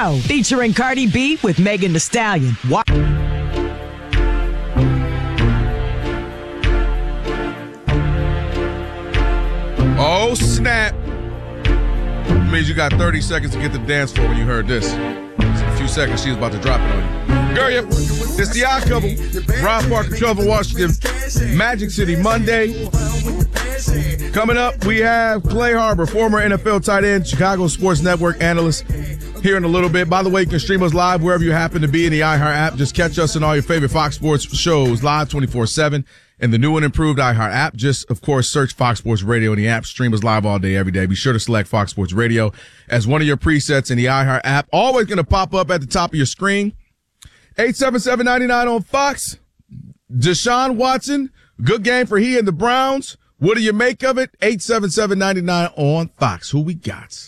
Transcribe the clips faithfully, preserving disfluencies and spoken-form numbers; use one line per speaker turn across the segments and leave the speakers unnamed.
Show, featuring Cardi B with Megan Thee Stallion. Wa-
Oh, snap. Means you got thirty seconds to get to the dance floor when you heard this. It's a few seconds, she's about to drop it on you. Girl, yep. It's the Odd Couple. Ron Parker, Trevor Washington, Magic City Monday. Coming up, we have Clay Harbor, former N F L tight end, Chicago Sports Network analyst, here in a little bit. By the way, you can stream us live wherever you happen to be in the iHeart app. Just catch us in all your favorite Fox Sports shows live twenty-four seven. And the new and improved iHeart app. Just, of course, search Fox Sports Radio in the app. Stream us live all day, every day. Be sure to select Fox Sports Radio as one of your presets in the iHeart app. Always going to pop up at the top of your screen. eight seven seven, nine nine on Fox. Deshaun Watson, good game for he and the Browns. What do you make of it? eight seven seven, nine nine on Fox. Who we got?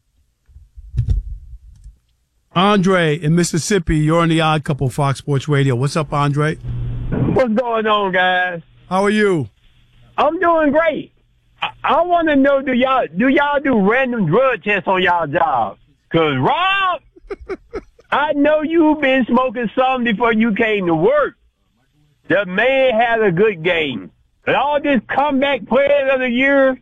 Andre in Mississippi, you're on the Odd Couple Fox Sports Radio. What's up, Andre?
What's going on, guys?
How are you?
I'm doing great. I, I want to know, do y'all do y'all do random drug tests on y'all jobs? Because, Rob, I know you've been smoking something before you came to work. The man had a good game. But all this comeback players of the year,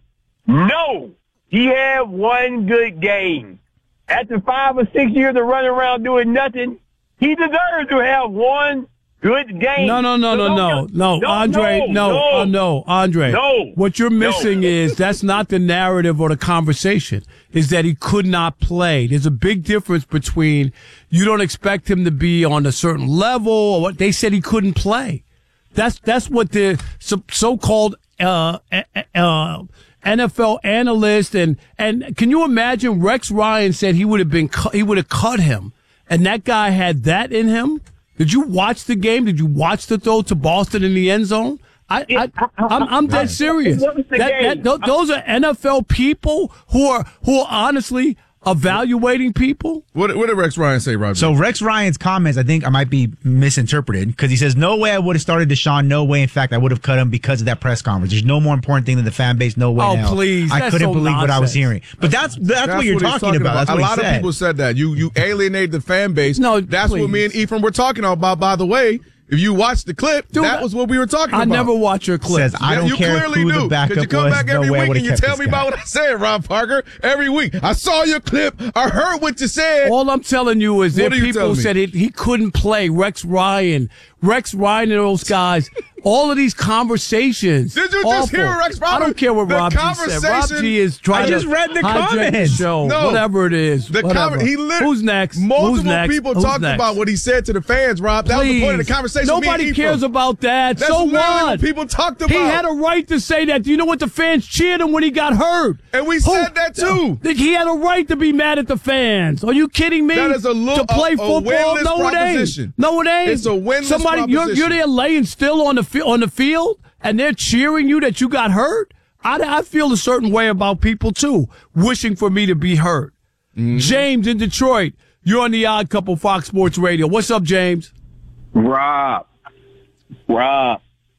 no. He had one good game. After five or six years of running around doing nothing, he deserves to have one good game.
No, no, no, no, no, no, no, Andre, no, no, uh, no, Andre.
No.
What you're missing no. is that's not the narrative or the conversation, is that he could not play. There's a big difference between you don't expect him to be on a certain level or what they said he couldn't play. That's, that's what the so, so-called, uh, uh, N F L analyst and, and can you imagine Rex Ryan said he would have been, he would have cut him and that guy had that in him? Did you watch the game? Did you watch the throw to Boston in the end zone? I, I, I'm, I'm dead serious. That, that, th- those are N F L people who are who are honestly evaluating people.
What, what did Rex Ryan say, Roger?
So Rex Ryan's comments, I think I might be misinterpreted because he says, no way I would have started Deshaun. No way. In fact, I would have cut him because of that press conference. There's no more important thing than the fan base. No way.
Oh,
now.
please.
I
That's
couldn't
so
believe
nonsense.
what I was hearing. But that's that's, that's, that's what you're
what
talking,
talking
about.
about.
That's what
a lot
he
of
said.
people said that. You you alienated the fan base.
No,
that's
please.
what me and Ephraim were talking about, by the way. If you watch the clip,
Dude,
that was what we were talking
I
about.
I never watch your clip.
Says, I don't
you
care
clearly
who
do,
the backup
you come
was.
back every
no way
week
I
and you
kept
tell me
guy.
about what I said, Ron Parker, every week. I saw your clip. I heard what you said.
All I'm telling you is
What
that
are you
people
telling me?
said he, he couldn't play. Rex Ryan, Rex Ryan and those guys. All of these conversations.
Did you
awful.
just hear Rex Ryan?
I don't care what
The
Rob G said. Rob
conversation-
G is trying
I just
to
read the
hijack
comments.
the show.
No.
Whatever it is.
The
whatever.
com- he lit-
Who's next?
Multiple
Who's next?
people
Who's
talked
next?
about what he said to the fans, Rob. That
Please.
was the point of the conversation. me and
Nobody
Ephraim.
cares about that.
That's
so
literally
what?
what people talked about.
He had a right to say that. Do you know what? The fans cheered him when he got hurt.
And we
Who-
said that too.
He had a right to be mad at the fans. Are you kidding me?
That is a lo-
to play
a- a
football.
winless
No, it ain't.
proposition.
No, it ain't.
It's a winless
Somebody, you're,
proposition.
you're there laying still on the fi- on the field, and they're cheering you that you got hurt. I, I feel a certain way about people too, wishing for me to be hurt.
Mm-hmm.
James in Detroit, you're on the Odd Couple Fox Sports Radio. What's up, James?
Rob. Rob.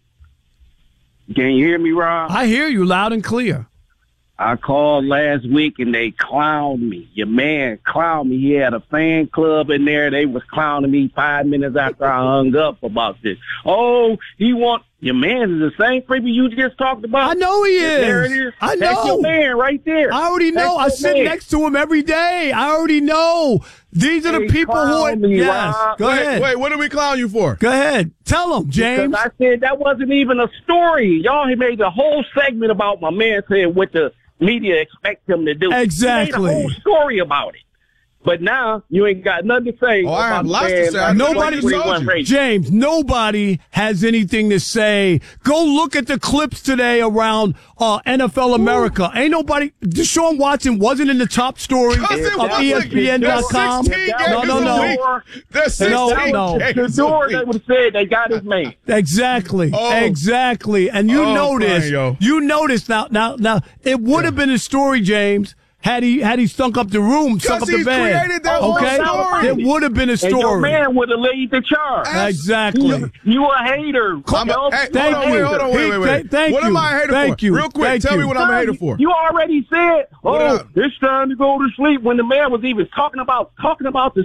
Can you hear me, Rob?
I hear you loud and clear.
I called last week and they clowned me. Your man clowned me. He had a fan club in there. They was clowning me five minutes after I hung up about this. Oh, he want your man is the same people you just talked about.
I know he is.
There it is.
I
That's
know.
your man right there.
I already know. I
That's your
sit
man.
next to him every day. I already know. These are the
Hey,
people who are.
clown me,
Yes.
Rob.
Go
wait,
ahead.
wait, what did we clown you for?
Go ahead. Tell them, James.
Because I said that wasn't even a story. Y'all had made the whole segment about my man saying what the media expect him to do.
Exactly.
You made a whole story about it. But now you ain't got nothing to say.
Oh, I have
about
lots
the
to
man
say. I
like
know
Nobody,
what he told you.
radio.
James, nobody has anything to say. Go look at the clips today around uh, N F L America. Ain't nobody. Deshaun Watson wasn't in the top story
Because it
of
wasn't.
E S P N dot com.
There's sixteen
No,
games
no,
a
no.
week. There's
No,
sixteen
no.
The
games a
door
week.
they would have said they got his man.
Exactly.
Oh.
Exactly. And you
Oh,
notice,
fine, yo.
you notice now, now, now, it would have been a story, James, had he, had he stunk up the room, stunk up the
he's
bed.
created that whole
Okay?
story.
It would have been a
And your
story.
man would have laid the charge.
Exactly.
You, you a hater.
I'm a, hey,
Thank
hold on,
you.
wait, hold on, wait, wait, wait.
He- thank
what
you.
am I a hater
Thank
for?
you.
Real quick,
Thank
tell
you.
me what I'm a hater for.
You already said,
What
oh,
up?
it's time to go to sleep when the man was even talking about talking about the